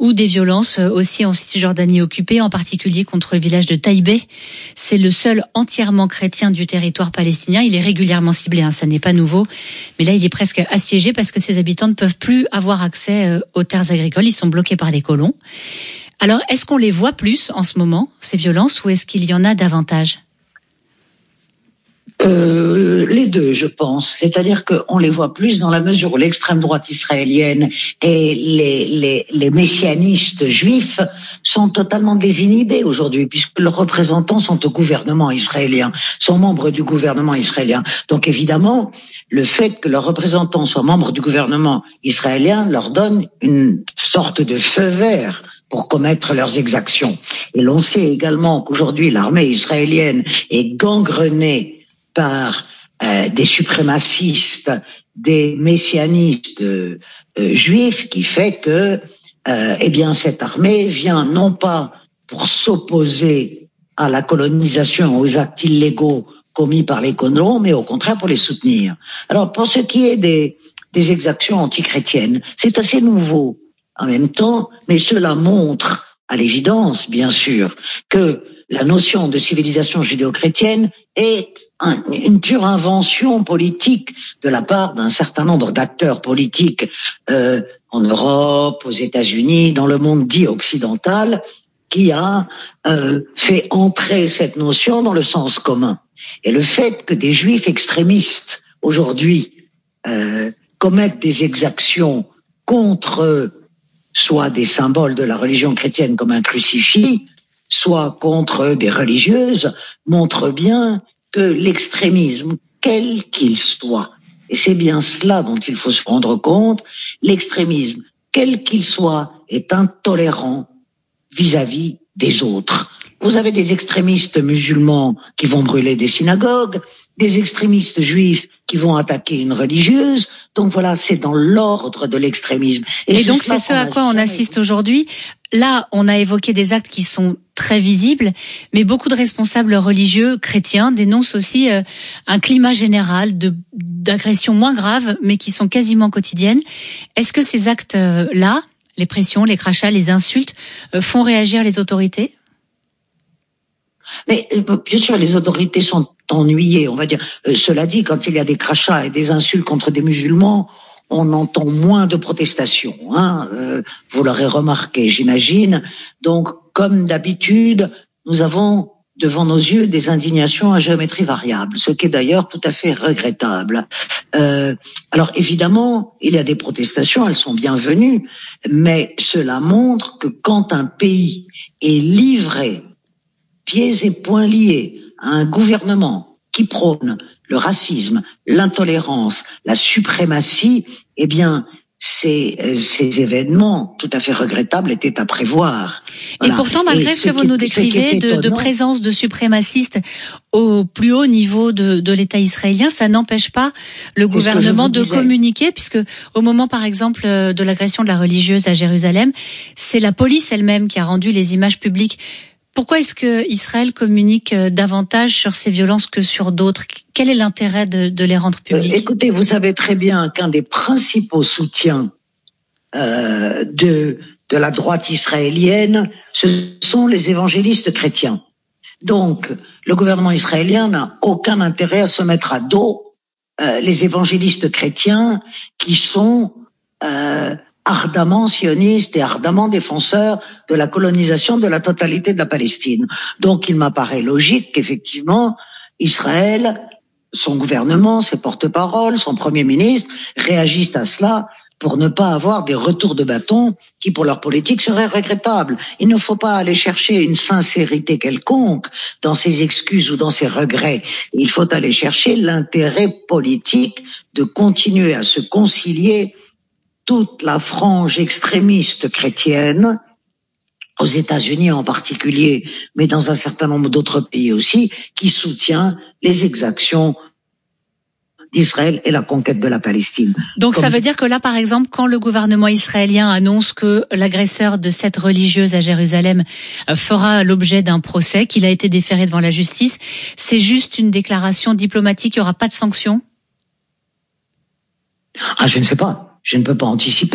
ou des violences aussi en Cisjordanie occupée, en particulier contre le village de Taïbé. C'est le seul entièrement chrétien du territoire palestinien. Il est régulièrement ciblé, ça n'est pas nouveau. Mais là, il est presque assiégé parce que ses habitants ne peuvent plus avoir accès aux terres agricoles. Ils sont bloqués par les colons. Alors, est-ce qu'on les voit plus en ce moment, ces violences, ou est-ce qu'il y en a davantage ? Les deux, je pense. C'est-à-dire qu'on les voit plus dans la mesure où l'extrême droite israélienne et les messianistes juifs sont totalement désinhibés aujourd'hui, puisque leurs représentants sont au gouvernement israélien, sont membres du gouvernement israélien. Donc évidemment, le fait que leurs représentants soient membres du gouvernement israélien leur donne une sorte de feu vert pour commettre leurs exactions. Et l'on sait également qu'aujourd'hui, l'armée israélienne est gangrenée par des suprémacistes, des messianistes juifs, qui fait que cette armée vient non pas pour s'opposer à la colonisation, aux actes illégaux commis par les colons, mais au contraire pour les soutenir. Alors pour ce qui est des exactions antichrétiennes, c'est assez nouveau en même temps, mais cela montre à l'évidence, bien sûr, que la notion de civilisation judéo-chrétienne est une pure invention politique de la part d'un certain nombre d'acteurs politiques en Europe, aux États-Unis, dans le monde dit occidental, qui a fait entrer cette notion dans le sens commun. Et le fait que des juifs extrémistes aujourd'hui commettent des exactions contre soit des symboles de la religion chrétienne comme un crucifix, soit contre des religieuses, montre bien que l'extrémisme, quel qu'il soit, et c'est bien cela dont il faut se rendre compte, l'extrémisme, quel qu'il soit, est intolérant vis-à-vis des autres. Vous avez des extrémistes musulmans qui vont brûler des synagogues, des extrémistes juifs qui vont attaquer une religieuse. Donc voilà, c'est dans l'ordre de l'extrémisme. Et donc c'est ce à quoi on assiste aujourd'hui. Là, on a évoqué des actes qui sont très visibles, mais beaucoup de responsables religieux chrétiens dénoncent aussi un climat général d'agressions moins graves, mais qui sont quasiment quotidiennes. Est-ce que ces actes-là, les pressions, les crachats, les insultes, font réagir les autorités ? Mais bien sûr, les autorités sont ennuyées, on va dire. Cela dit, quand il y a des crachats et des insultes contre des musulmans, on entend moins de protestations. Vous l'aurez remarqué, j'imagine. Donc, comme d'habitude, nous avons devant nos yeux des indignations à géométrie variable, ce qui est d'ailleurs tout à fait regrettable. Alors évidemment, il y a des protestations, elles sont bienvenues, mais cela montre que quand un pays est livré pieds et poings liés à un gouvernement qui prône le racisme, l'intolérance, la suprématie, eh bien, ces événements tout à fait regrettables étaient à prévoir. Voilà. Et pourtant, malgré ce que vous nous décrivez de présence de suprémacistes au plus haut niveau de l'État israélien, ça n'empêche pas le gouvernement de communiquer, puisque au moment, par exemple, de l'agression de la religieuse à Jérusalem, c'est la police elle-même qui a rendu les images publiques. Pourquoi est-ce que Israël communique davantage sur ces violences que sur d'autres ? Quel est l'intérêt de les rendre publiques ? Écoutez, vous savez très bien qu'un des principaux soutiens de la droite israélienne, ce sont les évangélistes chrétiens. Donc, le gouvernement israélien n'a aucun intérêt à se mettre à dos les évangélistes chrétiens qui sont ardemment sionistes et ardemment défenseurs de la colonisation de la totalité de la Palestine. Donc il m'apparaît logique qu'effectivement Israël, son gouvernement, ses porte-paroles, son premier ministre réagissent à cela pour ne pas avoir des retours de bâton qui pour leur politique seraient regrettables. Il ne faut pas aller chercher une sincérité quelconque dans ses excuses ou dans ses regrets. Il faut aller chercher l'intérêt politique de continuer à se concilier toute la frange extrémiste chrétienne, aux États-Unis en particulier, mais dans un certain nombre d'autres pays aussi, qui soutient les exactions d'Israël et la conquête de la Palestine. Donc ça veut dire que là, par exemple, quand le gouvernement israélien annonce que l'agresseur de cette religieuse à Jérusalem fera l'objet d'un procès, qu'il a été déféré devant la justice, c'est juste une déclaration diplomatique, il n'y aura pas de sanctions ? Je ne sais pas. Je ne peux pas anticiper.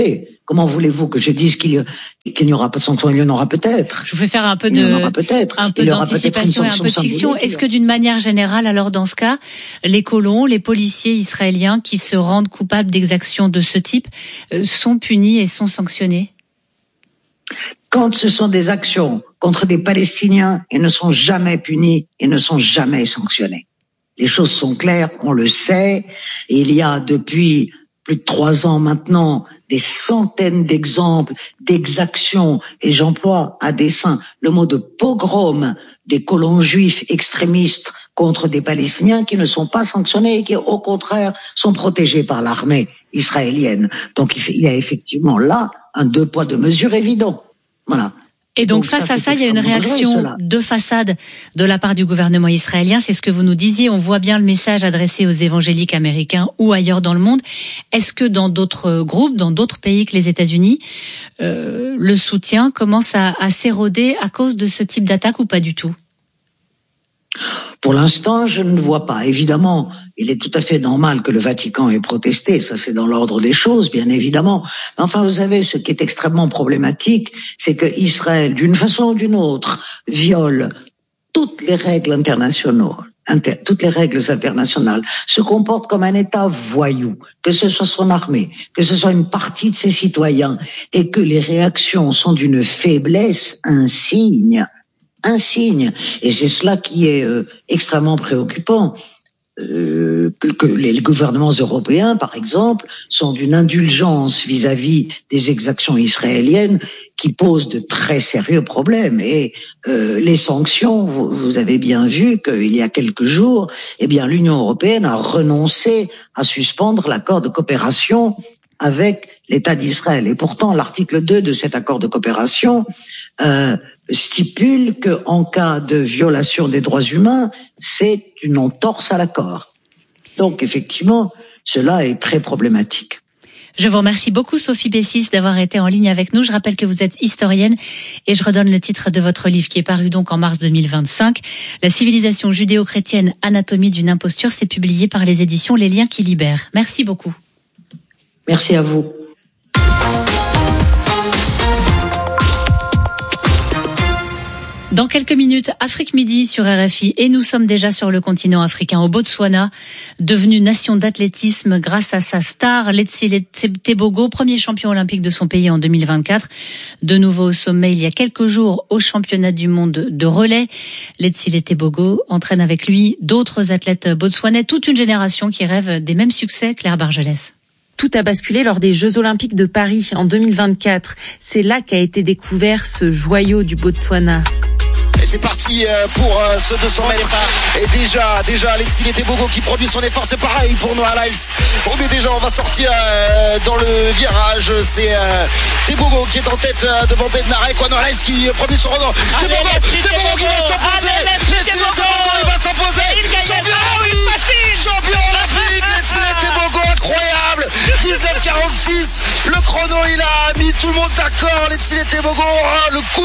Comment voulez-vous que je dise qu'il n'y aura pas de sanction? Il y en aura peut-être. Je vais faire un peu d'anticipation et un peu de fiction. Est-ce que d'une manière générale, alors dans ce cas, les colons, les policiers israéliens qui se rendent coupables d'exactions de ce type sont punis et sont sanctionnés? Quand ce sont des actions contre des Palestiniens, ils ne sont jamais punis et ne sont jamais sanctionnés. Les choses sont claires, on le sait. Et il y a depuis plus de 3 ans maintenant des centaines d'exemples d'exactions, et j'emploie à dessein le mot de pogrom des colons juifs extrémistes contre des Palestiniens qui ne sont pas sanctionnés et qui au contraire sont protégés par l'armée israélienne. Donc il y a effectivement là un 2 poids 2 mesures évident. Voilà. Et donc face à ça, il y a une réaction de façade de la part du gouvernement israélien. C'est ce que vous nous disiez. On voit bien le message adressé aux évangéliques américains ou ailleurs dans le monde. Est-ce que dans d'autres groupes, dans d'autres pays que les États-Unis, le soutien commence à s'éroder à cause de ce type d'attaque ou pas du tout? Pour l'instant, je ne vois pas. Évidemment, il est tout à fait normal que le Vatican ait protesté. Ça, c'est dans l'ordre des choses, bien évidemment. Mais enfin, vous savez, ce qui est extrêmement problématique, c'est que Israël, d'une façon ou d'une autre, viole toutes les règles internationales, se comporte comme un État voyou, que ce soit son armée, que ce soit une partie de ses citoyens, et que les réactions sont d'une faiblesse insigne. Et c'est cela qui est extrêmement préoccupant. Que les gouvernements européens, par exemple, sont d'une indulgence vis-à-vis des exactions israéliennes qui posent de très sérieux problèmes. Et les sanctions, vous avez bien vu qu'il y a quelques jours, eh bien, l'Union européenne a renoncé à suspendre l'accord de coopération avec l'État d'Israël. Et pourtant, l'article 2 de cet accord de coopération stipule que, en cas de violation des droits humains, c'est une entorse à l'accord. Donc, effectivement, cela est très problématique. Je vous remercie beaucoup, Sophie Bessis, d'avoir été en ligne avec nous. Je rappelle que vous êtes historienne et je redonne le titre de votre livre qui est paru donc en mars 2025. La civilisation judéo-chrétienne, anatomie d'une imposture, c'est publié par les éditions Les Liens qui libèrent. Merci beaucoup. Merci à vous. Dans quelques minutes, Afrique Midi sur RFI et nous sommes déjà sur le continent africain au Botswana, devenu nation d'athlétisme grâce à sa star Letsile Tebogo, premier champion olympique de son pays en 2024. De nouveau au sommet il y a quelques jours au championnat du monde de relais. Letsile Tebogo entraîne avec lui d'autres athlètes botswanais, toute une génération qui rêve des mêmes succès. Claire Bargelès. Tout a basculé lors des Jeux Olympiques de Paris en 2024. C'est là qu'a été découvert ce joyau du Botswana. Et c'est parti pour ce 200 mètres. Et déjà Letsile Tebogo qui produit son effort. C'est pareil pour Noah Lyles. On va sortir dans le virage. C'est Tebogo qui est en tête devant Bednarek. Noah Lyles qui produit son record. Tebogo qui va s'imposer. Letsile Tebogo, il va s'imposer. Champion olympique. Letsile Tebogo, incroyable. 19,46. Le chrono, il a mis tout le monde d'accord. Letsile Tebogo, le coup